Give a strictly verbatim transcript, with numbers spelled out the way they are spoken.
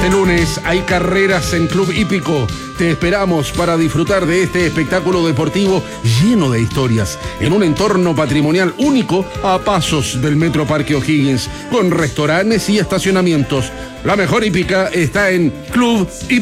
Este lunes hay carreras en Club Hípico. Te esperamos para disfrutar de este espectáculo deportivo lleno de historias, en un entorno patrimonial único a pasos del Metro Parque O'Higgins, con restaurantes y estacionamientos. La mejor hípica está en Club Hípico.